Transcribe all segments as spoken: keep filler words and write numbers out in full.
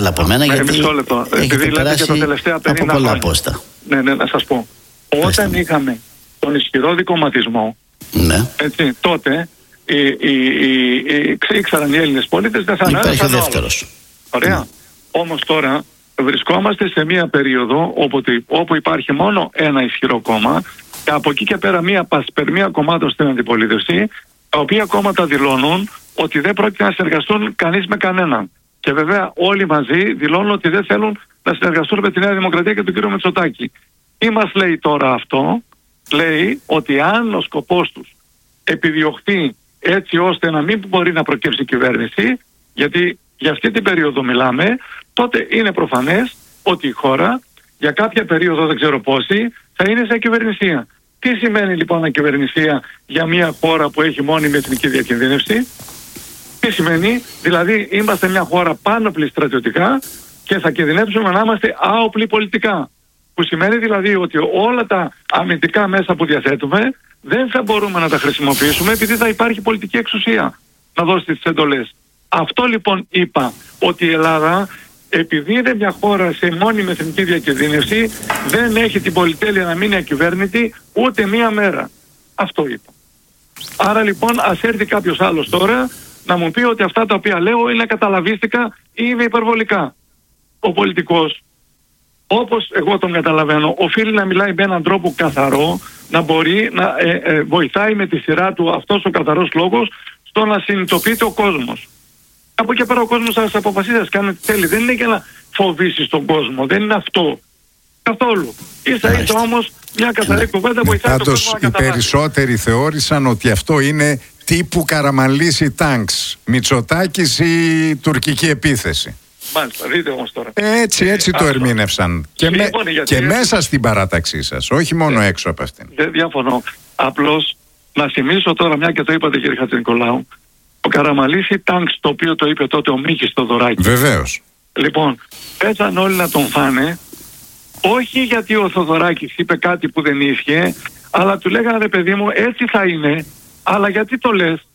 άλλα από μένα, γιατί μισό λεπτό. Επειδή λέτε και τα τελευταία πενήντα από πολλά χρόνια. πόστα. Ναι, ναι, να σας πω. Όταν Πέστε. είχαμε τον ισχυρό δικομματισμό, Ναι. έτσι, τότε οι, οι, οι, οι, ήξεραν οι Έλληνες πολίτες δεν θα ανέβασαν. Υπάρχει ο δεύτερος. Ωραία. Ναι. Όμως τώρα βρισκόμαστε σε μια περίοδο όπου, όπου υπάρχει μόνο ένα ισχυρό κόμμα και από εκεί και πέρα μια πασπερμία κομμάτων στην αντιπολίτευση, τα οποία κόμματα δηλώνουν ότι δεν πρόκειται να συνεργαστούν κανείς με κανέναν. Και βέβαια όλοι μαζί δηλώνουν ότι δεν θέλουν να συνεργαστούν με τη Νέα Δημοκρατία και τον κύριο Μητσοτάκη. Τι μας λέει τώρα αυτό? Λέει ότι αν ο σκοπός τους επιδιωχθεί έτσι ώστε να μην μπορεί να προκύψει η κυβέρνηση, γιατί για αυτή την περίοδο μιλάμε, τότε είναι προφανές ότι η χώρα για κάποια περίοδο, δεν ξέρω πόση, θα είναι σε κυβερνησία. Τι σημαίνει λοιπόν ακυβερνησία για μια χώρα που έχει μόνιμη εθνική διακινδύνευση? Τι σημαίνει? Δηλαδή είμαστε μια χώρα πάνωπλη στρατιωτικά και θα κινδυνεύσουμε να είμαστε άοπλοι πολιτικά. Που σημαίνει δηλαδή ότι όλα τα αμυντικά μέσα που διαθέτουμε δεν θα μπορούμε να τα χρησιμοποιήσουμε επειδή θα υπάρχει πολιτική εξουσία να δώσει τις εντολές. Αυτό λοιπόν είπα, ότι η Ελλάδα, επειδή είναι μια χώρα σε μόνιμη εθνική διακινδύνευση, δεν έχει την πολυτέλεια να μείνει ακυβέρνητη ούτε μία μέρα. Αυτό είπα. Άρα λοιπόν ας έρθει κάποιος άλλος τώρα να μου πει ότι αυτά τα οποία λέω είναι καταλαβίστικα ή είναι υπερβολικά. Ο πολιτικός, όπως εγώ τον καταλαβαίνω, οφείλει να μιλάει με έναν τρόπο καθαρό, να μπορεί να ε, ε, βοηθάει με τη σειρά του αυτός ο καθαρός λόγος στο να συνειδητοποιείται ο κόσμος. Από εκεί πέρα ο κόσμος θα αποφασίσει να κάνει τι θέλει. Δεν είναι για να φοβήσει τον κόσμο. Δεν είναι αυτό. Καθόλου. Ίσα ίσα όμως μια καθαρή κουβέντα βοηθάει τον κόσμο να καταλάβει. Οι περισσότεροι θεώρησαν ότι αυτό είναι τύπου Καραμανλής ή Τάγκς. Μητσοτάκης ή τουρκική επίθεση. Μάλιστα, δείτε όμως τώρα. Έτσι, έτσι το ερμήνευσαν. Και, με, και μέσα στην παράταξή σας, όχι μόνο ε, έξω από αυτήν. Δεν διαφωνώ. Απλώς να θυμίσω τώρα, μια και το είπατε κύριε Χατζηνικολάου, ο Καραμανλής ή Τάγκς, το οποίο το είπε τότε ο Μίκης Θοδωράκη. Βεβαίως. Λοιπόν, πέσαν όλοι να τον φάνε, όχι γιατί ο Θοδωράκης είπε κάτι που δεν ίσχυε, αλλά του λέγανε ρε παιδί μου, έτσι θα είναι, αλλά γιατί το λες?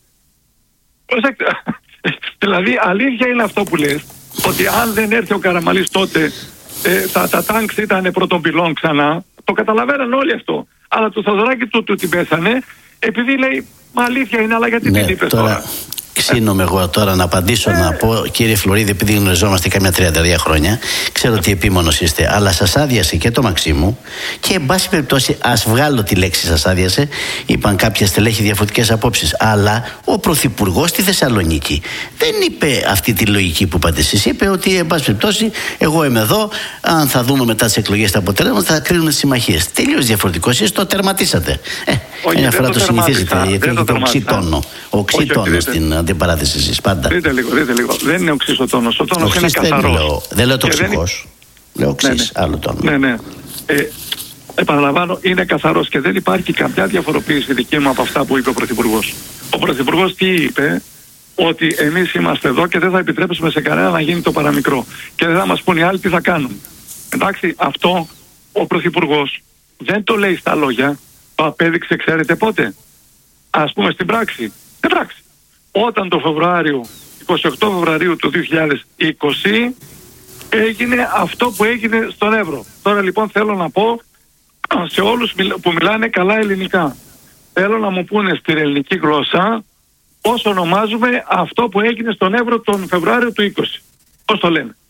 Δηλαδή αλήθεια είναι αυτό που λες, ότι αν δεν έρθει ο Καραμανλής τότε ε, τα, τα τάγκς ήταν πρώτον πυλών ξανά, το καταλαβαίναν όλοι αυτό, αλλά του Θοδωράκη του, του την πέσανε επειδή λέει μα αλήθεια είναι, αλλά γιατί ναι, την είπες τώρα, τώρα? Ξύνομαι εγώ τώρα να απαντήσω, να πω, κύριε Φλωρίδη, επειδή γνωριζόμαστε κάμια τριάντα δύο χρόνια, ξέρω ότι επίμονος είστε, αλλά σας άδειασε και το Μαξίμου και, εν πάση περιπτώσει, ας βγάλω τη λέξη σας άδειασε. Είπαν κάποια στελέχη διαφορετικές απόψεις. Αλλά ο Πρωθυπουργός στη Θεσσαλονίκη δεν είπε αυτή τη λογική που είπατε εσείς. Είπε ότι, εν πάση περιπτώσει, εγώ είμαι εδώ. Αν θα δούμε μετά τις εκλογές τα αποτελέσματα, θα κρίνουμε τις συμμαχίες. Τελείως διαφορετικό. Εσείς το τερματίσατε. Ε, Όχι, μια φορά το, το συνηθίζετε, γιατί έχετε οξύτονο. Οξύτονο στην αντιπαράθεση εσείς πάντα. Δείτε λίγο, δείτε λίγο. Δεν είναι οξύς ο τόνος. Ο τόνος είναι καθαρός. Λέω, δεν λέω τοξικός. Δεν... Λέω οξύς, ναι, ναι. Άλλο τόνο. Ναι, ναι. Ε, επαναλαμβάνω, είναι καθαρός και δεν υπάρχει καμιά διαφοροποίηση δική μου από αυτά που είπε ο Πρωθυπουργός. Ο Πρωθυπουργός τι είπε? Ότι εμείς είμαστε εδώ και δεν θα επιτρέψουμε σε κανένα να γίνει το παραμικρό. Και δεν θα μας πούν οι άλλοι τι θα κάνουν. Εντάξει, αυτό ο Πρωθυπουργός δεν το λέει στα λόγια, το απέδειξε, ξέρετε πότε? Ας πούμε στην πράξη. Στην πράξη. Όταν το Φεβρουάριο, εικοστή ογδόη Φεβρουαρίου του δύο χιλιάδες είκοσι έγινε αυτό που έγινε στον Εύρο. Τώρα λοιπόν θέλω να πω σε όλους που μιλάνε καλά ελληνικά, θέλω να μου πούνε στην ελληνική γλώσσα πώς ονομάζουμε αυτό που έγινε στον Εύρο τον Φεβρουάριο του είκοσι. Πώς το λένε?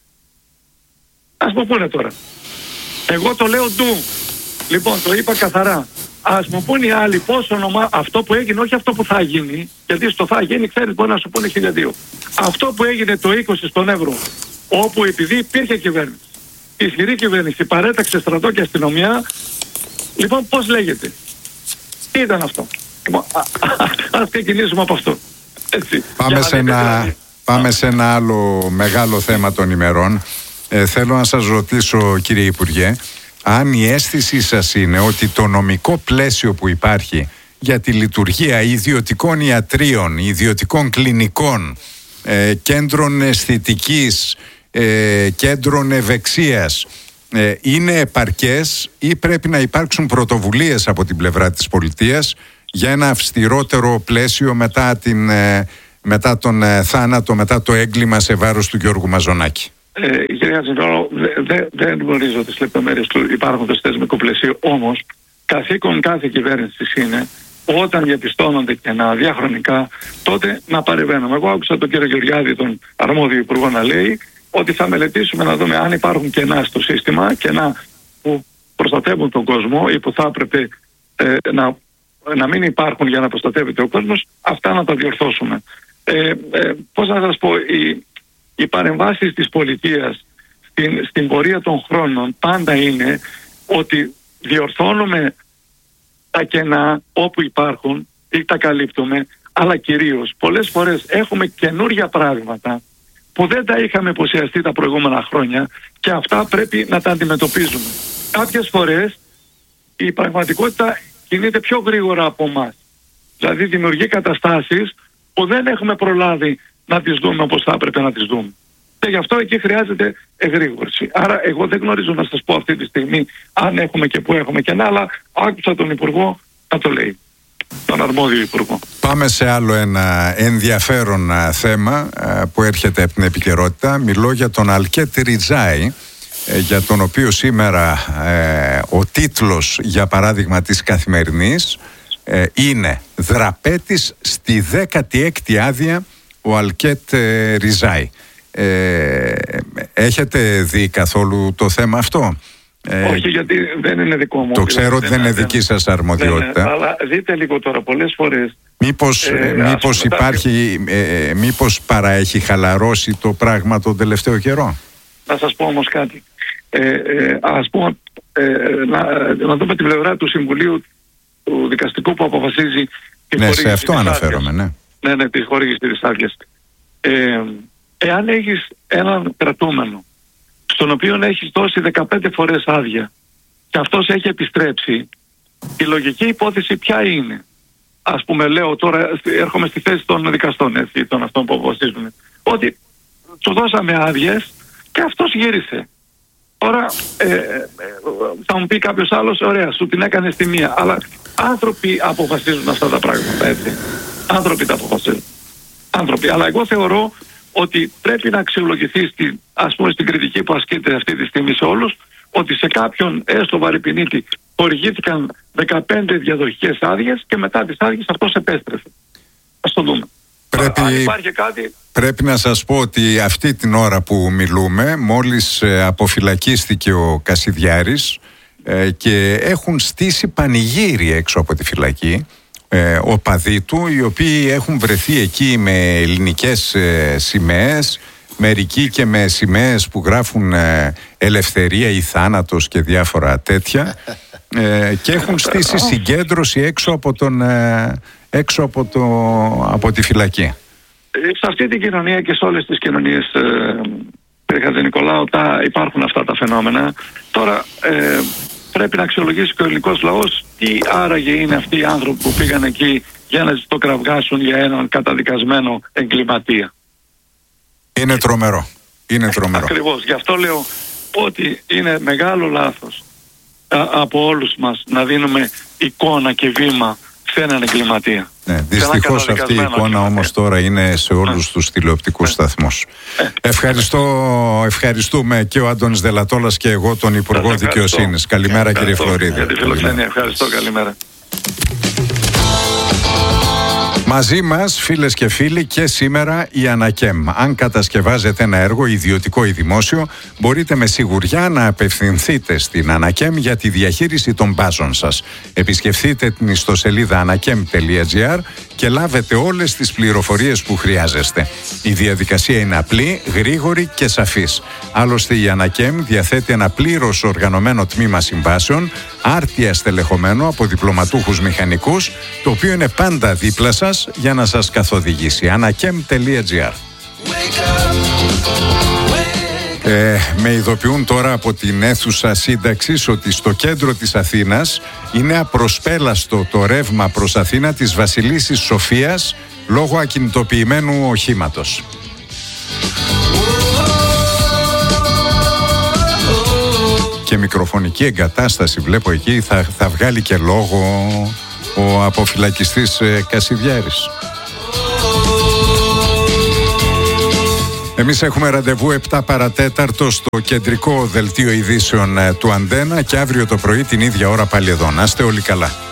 Ας μου πούνε τώρα. Εγώ το λέω ντου. Λοιπόν, το είπα καθαρά. Ας μου πούνε οι άλλοι πώς ονομά αυτό που έγινε, όχι αυτό που θα γίνει, γιατί στο θα γίνει, ξέρεις, μπορεί να σου πούνε χίλια δύο. Αυτό που έγινε το είκοσι στον Εύρο, όπου επειδή υπήρχε κυβέρνηση, ισχυρή κυβέρνηση, παρέταξε στρατό και αστυνομία, λοιπόν πώς λέγεται? Τι ήταν αυτό? Λοιπόν, ας ξεκινήσουμε από αυτό. Έτσι. Πάμε, σε ένα, δηλαδή. πάμε σε ένα άλλο μεγάλο θέμα των ημερών. Ε, θέλω να σας ρωτήσω, κύριε Υπουργέ, αν η αίσθησή σας είναι ότι το νομικό πλαίσιο που υπάρχει για τη λειτουργία ιδιωτικών ιατρίων, ιδιωτικών κλινικών, ε, κέντρων αισθητικής, ε, κέντρων ευεξίας ε, είναι επαρκές ή πρέπει να υπάρξουν πρωτοβουλίες από την πλευρά της πολιτείας για ένα αυστηρότερο πλαίσιο μετά, την, ε, μετά τον ε, θάνατο, μετά το έγκλημα σε βάρος του Γιώργου Μαζονάκη? Ε, κύριε Χατζηνικολάου, δεν δε, δεν γνωρίζω τις λεπτομέρειες του υπάρχοντος θεσμικού πλαισίου, όμως καθήκον κάθε κυβέρνησης είναι όταν διαπιστώνονται κενά διαχρονικά, τότε να παρεμβαίνουμε. Εγώ άκουσα τον κύριο Γεωργιάδη, τον αρμόδιο υπουργό, να λέει ότι θα μελετήσουμε να δούμε αν υπάρχουν κενά στο σύστημα, κενά που προστατεύουν τον κόσμο ή που θα έπρεπε ε, να, να μην υπάρχουν για να προστατεύεται ο κόσμος, αυτά να τα διορθώσουμε. Ε, ε, πώς να σας πω, οι, οι παρεμβάσεις της πολιτείας στην, στην πορεία των χρόνων πάντα είναι ότι διορθώνουμε τα κενά όπου υπάρχουν ή τα καλύπτουμε, αλλά κυρίως πολλές φορές έχουμε καινούργια πράγματα που δεν τα είχαμε υποσιαστεί τα προηγούμενα χρόνια και αυτά πρέπει να τα αντιμετωπίζουμε. Κάποιες φορές η πραγματικότητα κινείται πιο γρήγορα από εμάς. Δηλαδή δημιουργεί καταστάσεις που δεν έχουμε προλάβει να τις δούμε όπως θα έπρεπε να τις δούμε. Και γι' αυτό εκεί χρειάζεται εγρήγορση. Άρα εγώ δεν γνωρίζω να σας πω αυτή τη στιγμή αν έχουμε και πού έχουμε κενά, αλλά άκουσα τον Υπουργό να το λέει. Τον αρμόδιο Υπουργό. Πάμε σε άλλο ένα ενδιαφέρον α, θέμα α, που έρχεται από την επικαιρότητα. Μιλώ για τον Αλκέτ Ριζάη, ε, για τον οποίο σήμερα ε, ο τίτλος, για παράδειγμα, της Καθημερινής ε, είναι «Δραπέτης στη δέκατη έκτη άδεια ο Αλκέτ ε, Ριζάη». Ε, έχετε δει καθόλου το θέμα αυτό? Ε, Όχι, γιατί δεν είναι δικό μου. Το ξέρω ότι δεν είναι δική σας αρμοδιότητα. Ναι, αλλά δείτε λίγο τώρα, πολλές φορές Μήπως, ε, μήπως υπάρχει ε, μήπως παρά έχει χαλαρώσει το πράγμα τον τελευταίο καιρό? Να σας πω όμως κάτι. ε, ε, Ας πούμε ε, να, να δούμε την πλευρά του Συμβουλίου του Δικαστικού που αποφασίζει τη ναι, χορήγηση. Σε αυτό της αναφέρομαι, ναι. Ναι, ναι, τη χορήγηση της άδειας. ε, Εάν έχεις έναν κρατούμενο στον οποίο έχεις δώσει δεκαπέντε φορές άδεια και αυτός έχει επιστρέψει, η λογική υπόθεση ποια είναι? Ας πούμε, λέω τώρα, έρχομαι στη θέση των δικαστών, έτσι, των αυτών που αποφασίζουν, ότι του δώσαμε άδειες και αυτός γύρισε. Τώρα ε, ε, θα μου πει κάποιος άλλος, ωραία, σου την έκανε στη μία, αλλά άνθρωποι αποφασίζουν αυτά τα πράγματα, έτσι. Άνθρωποι τα αποφασίζουν. Άνθρωποι. Αλλά εγώ θεωρώ ότι πρέπει να αξιολογηθεί στη, ας πούμε, στην κριτική που ασκείται αυτή τη στιγμή σε όλους, ότι σε κάποιον έστω βαρυπινίτη χορηγήθηκαν δεκαπέντε διαδοχικές άδειες και μετά τις άδειες αυτός επέστρεφε. Ας το δούμε. Πρέπει, Αν υπάρχει κάτι... πρέπει να σας πω ότι αυτή την ώρα που μιλούμε, μόλις ε, αποφυλακίστηκε ο Κασιδιάρης ε, και έχουν στήσει πανηγύρι έξω από τη φυλακή, Ε, οπαδοί του, οι οποίοι έχουν βρεθεί εκεί με ελληνικές ε, σημαίες, μερικοί και με σημαίες που γράφουν ε, ελευθερία ή θάνατος και διάφορα τέτοια, ε, και έχουν στήσει συγκέντρωση έξω από, τον, ε, έξω από, το, από τη φυλακή. Σε αυτή την κοινωνία και σε όλες τις κοινωνίες, κύριε Χατζηνικολάου, υπάρχουν αυτά τα φαινόμενα. Τώρα ε, πρέπει να αξιολογήσει και ο ελληνικός λαός τι άραγε είναι αυτοί οι άνθρωποι που πήγαν εκεί για να το κραυγάσουν για έναν καταδικασμένο εγκληματία. Είναι τρομερό. Είναι τρομερό. Ακριβώς. Γι' αυτό λέω ότι είναι μεγάλο λάθος α, από όλους μας να δίνουμε εικόνα και βήμα σε έναν εγκληματία. Ναι, δυστυχώς αυτή η εικόνα όμως τώρα είναι σε όλους ναι. τους τηλεοπτικούς ναι. σταθμούς. Ε. Ευχαριστώ, ευχαριστούμε και ο Άντωνης Δελατόλας και εγώ τον Υπουργό Δικαιοσύνης. Καλημέρα κύριε Φλωρίδη. Για τη φιλοξενία. Ευχαριστώ, καλημέρα. Μαζί μας, φίλες και φίλοι, και σήμερα η Ανακέμ. Αν κατασκευάζετε ένα έργο ιδιωτικό ή δημόσιο, μπορείτε με σιγουριά να απευθυνθείτε στην Ανακέμ για τη διαχείριση των μπάζων σας. Επισκεφτείτε την ιστοσελίδα ανακέμ τελεία τζι άρ και λάβετε όλες τις πληροφορίες που χρειάζεστε. Η διαδικασία είναι απλή, γρήγορη και σαφής. Άλλωστε η Ανακέμ διαθέτει ένα πλήρως οργανωμένο τμήμα συμβάσεων, άρτια στελεχωμένο από διπλωματούχους μηχανικούς, το οποίο είναι πάντα δίπλα σας για να σας καθοδηγήσει. ανακέμ τελεία τζι άρ. Ε, με ειδοποιούν τώρα από την αίθουσα σύνταξης ότι στο κέντρο της Αθήνας είναι απροσπέλαστο το ρεύμα προς Αθήνα της Βασιλίσσης Σοφίας λόγω ακινητοποιημένου οχήματος. Και μικροφωνική εγκατάσταση βλέπω εκεί, θα, θα βγάλει και λόγο ο αποφυλακιστής ε, Κασιδιάρης. Εμείς έχουμε ραντεβού επτά παρατέταρτο στο κεντρικό δελτίο ειδήσεων του Αντένα και αύριο το πρωί την ίδια ώρα πάλι εδώ. Να είστε όλοι καλά.